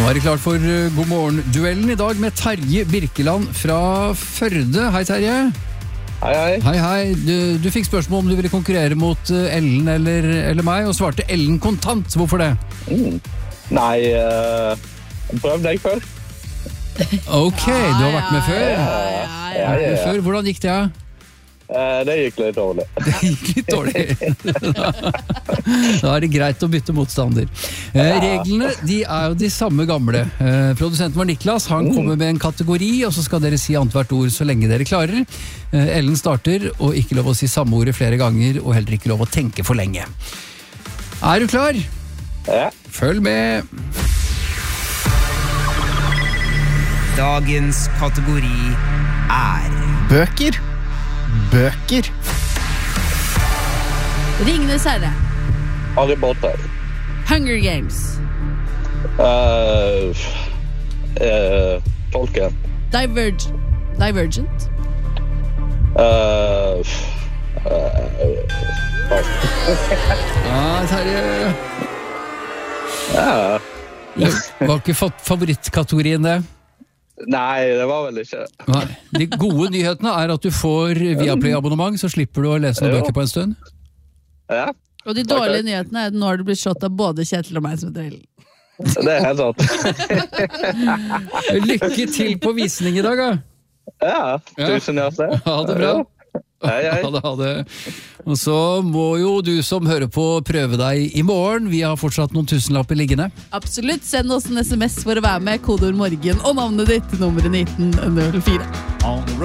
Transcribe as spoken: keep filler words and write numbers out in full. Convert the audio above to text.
Nå er det klart for uh, God morgen-duellen i dag med Terje Birkeland fra Førde. Hei Terje. Hei, hei. Hei, hei. Du, du fikk spørsmål om du ville konkurrere mot uh, Ellen eller, eller meg, og svarte Ellen kontant. Hvorfor det? Mm. Nei, uh, prøv deg før. Ok, du har vært med før. Ja, ja, ja, ja. Før. Hvordan gikk det? Ja? Uh, det gikk litt dårlig. Det gikk litt dårlig. Da er det greit å bytte motstander. Eh, reglene de er jo de samme gamle. Eh, produsenten var Niklas, han kommer med en kategori, og så skal dere si annethvert ord så lenge dere klarer. Eh, Ellen starter, og ikke lov å si samme ordet flere ganger, og heller ikke lov å tenke for lenge. Er du klar? Ja. Følg med. Dagens kategori er Bøker. Bøker. Ringenes herre. Harry Potter. Hunger Games. Uh, uh, Tolkien. Diverg Divergent. Uh, uh, Ja, Terje. ja. Det var ikke fa- favorittkategorien det. Nei, det var vel ikke. Nei. De gode nyhetene er at du får Viaplay-abonnement, så slipper du å lese noen Ja. bøker på en stund. Ja, Og de dårlige nyhetene er at nå har du blitt slått av både Kjetil og meg som heter Ellen. det er helt sant. Lykke til på visning i dag, da. Ja, tusen hjertelig. Ha det bra. Hei, hei. Ha det, ha det. Og så må jo du som hører på prøve deg i morgen. Vi har fortsatt noen tusenlapper liggende. Absolutt, send oss en sms for å være med, kodeord morgen og navnet ditt til nummeret nitten null fire.